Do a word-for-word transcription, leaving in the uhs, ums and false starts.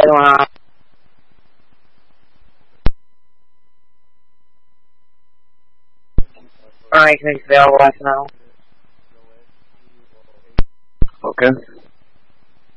one. Alright, can you available right now? Okay.